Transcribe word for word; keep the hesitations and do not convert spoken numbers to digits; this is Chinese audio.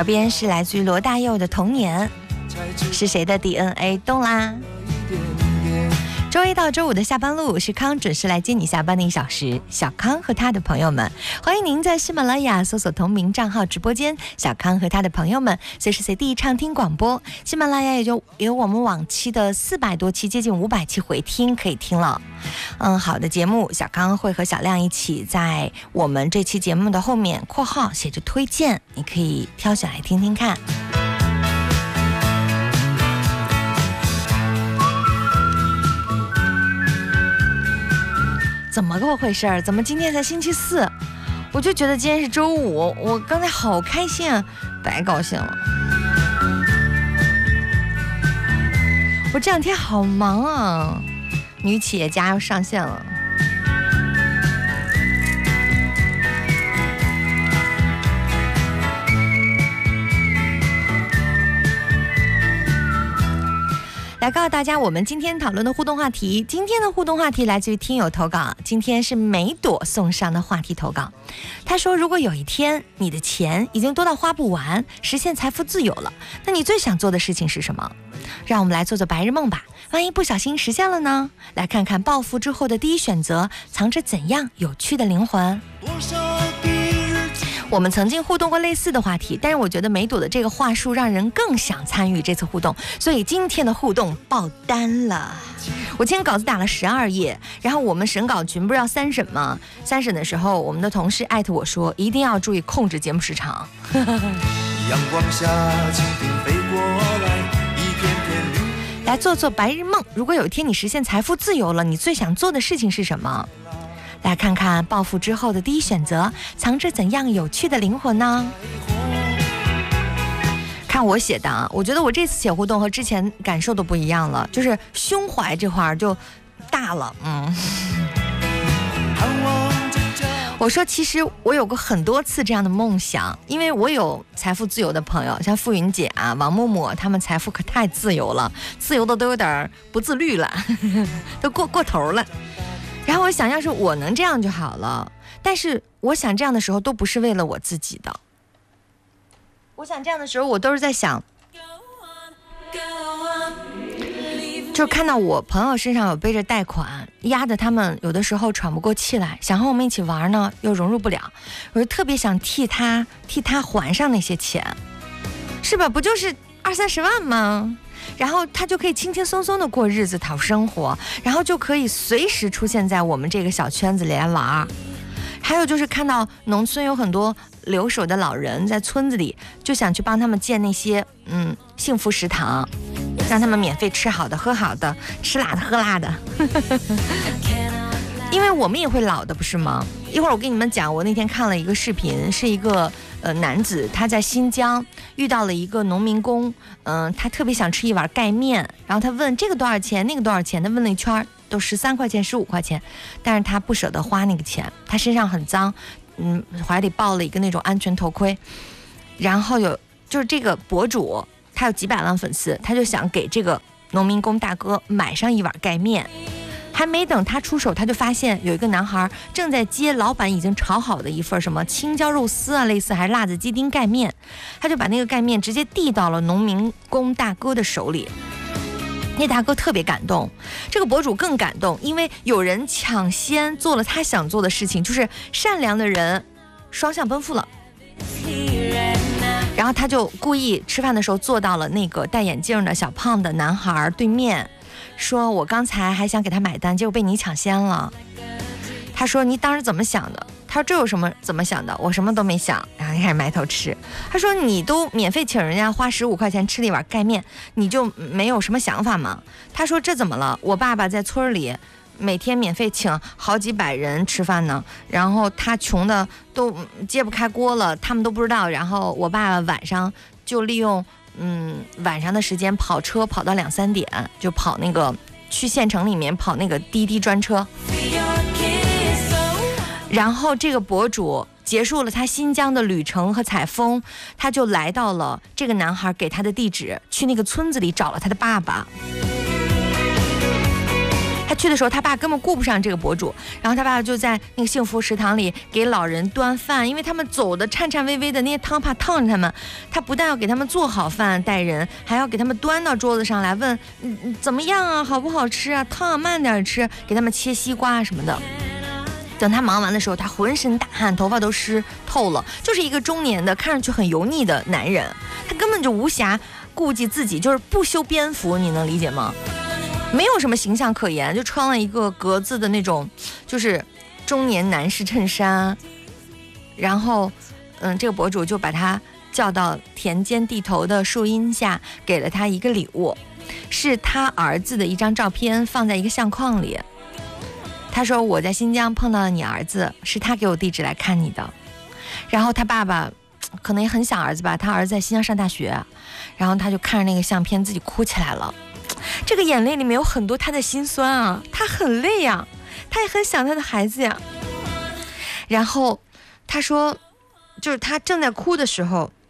耳边是来自于罗大佑的童年，是谁的 D N A 动啦？周一到周五的下班路是康准时来接你下班的一小时，小康和他的朋友们，欢迎您在喜马拉雅搜索同名账号直播间，小康和他的朋友们随时随地畅听广播。喜马拉雅也就有我们往期的四百多期，接近五百期回听可以听了。嗯，好的节目，小康会和小亮一起在我们这期节目的后面括号写着推荐，你可以挑选来听听看。怎么个回事儿？怎么今天才星期四？我就觉得今天是周五，我刚才好开心啊，白高兴了。我这两天好忙啊，女企业家要上线了。来告诉大家我们今天讨论的互动话题，今天的互动话题来自于听友投稿，今天是梅朵送上的话题投稿。他说，如果有一天你的钱已经多到花不完，实现财富自由了，那你最想做的事情是什么？让我们来做做白日梦吧，万一不小心实现了呢？来看看暴富之后的第一选择藏着怎样有趣的灵魂。我们曾经互动过类似的话题，但是我觉得梅朵的这个话术让人更想参与这次互动，所以今天的互动爆单了。我今天稿子打了十二页，然后我们审稿群不是要三审吗？三审的时候，我们的同事艾特我说，一定要注意控制节目时长。阳光下，蜻蜓飞过来，一片片绿。来做做白日梦，如果有一天你实现财富自由了，你最想做的事情是什么？来看看暴富之后的第一选择藏着怎样有趣的灵魂呢？看我写的啊，我觉得我这次写互动和之前感受都不一样了，就是胸怀这块就大了。嗯，我说其实我有过很多次这样的梦想，因为我有财富自由的朋友，像傅云姐啊、王默默，他们财富可太自由了，自由的都有点不自律了，都过过头了。然后我想，要是我能这样就好了，但是我想这样的时候都不是为了我自己的，我想这样的时候我都是在想，就看到我朋友身上有背着贷款，压得他们有的时候喘不过气来，想和我们一起玩呢，又融入不了，我就特别想替他替他还上那些钱，是吧？不就是二三十万吗？然后他就可以轻轻松松的过日子讨生活，然后就可以随时出现在我们这个小圈子里来玩。还有就是看到农村有很多留守的老人在村子里，就想去帮他们建那些嗯幸福食堂，让他们免费吃好的喝好的，吃辣的喝辣的。因为我们也会老的不是吗？一会儿我跟你们讲，我那天看了一个视频，是一个呃男子，他在新疆遇到了一个农民工，嗯、呃，他特别想吃一碗盖面，然后他问这个多少钱，那个多少钱，他问了一圈都十三块钱十五块钱，但是他不舍得花那个钱，他身上很脏，嗯，怀里抱了一个那种安全头盔，然后有就是这个博主他有几百万粉丝，他就想给这个农民工大哥买上一碗盖面。还没等他出手，他就发现有一个男孩正在接老板已经炒好的一份什么青椒肉丝啊，类似还是辣子鸡丁盖面，他就把那个盖面直接递到了农民工大哥的手里。那大哥特别感动，这个博主更感动，因为有人抢先做了他想做的事情，就是善良的人双向奔赴了。然后他就故意吃饭的时候坐到了那个戴眼镜的小胖的男孩对面，说我刚才还想给他买单，结果被你抢先了。他说你当时怎么想的？他说这有什么怎么想的，我什么都没想。然后开始埋头吃。他说你都免费请人家花十五块钱吃了一碗盖面，你就没有什么想法吗？他说这怎么了？我爸爸在村里每天免费请好几百人吃饭呢，然后他穷的都揭不开锅了，他们都不知道。然后我爸爸晚上就利用嗯晚上的时间跑车跑到两三点，就跑那个去县城里面跑那个滴滴专车。然后这个博主结束了他新疆的旅程和采风，他就来到了这个男孩给他的地址，去那个村子里找了他的爸爸。他他去的时候，他爸根本顾不上这个博主，然后他爸就在那个幸福食堂里给老人端饭，因为他们走的颤颤巍巍的，那些汤怕烫着他们，他不但要给他们做好饭带人，还要给他们端到桌子上来问，嗯嗯怎么样啊，好不好吃啊，烫啊慢点吃，给他们切西瓜什么的。等他忙完的时候，他浑身大汗，头发都湿透了，就是一个中年的看上去很油腻的男人，他根本就无暇顾及自己，就是不修边幅，你能理解吗？没有什么形象可言，就穿了一个格子的那种就是中年男士衬衫，然后嗯，这个博主就把他叫到田间地头的树荫下，给了他一个礼物，是他儿子的一张照片，放在一个相框里。他说我在新疆碰到了你儿子，是他给我地址来看你的。然后他爸爸可能也很想儿子吧，他儿子在新疆上大学，然后他就看着那个相片自己哭起来了。这个眼泪里面有很多他的心酸啊，他很累呀、啊，他也很想他的孩子呀。然后他说就是他正在哭的时候，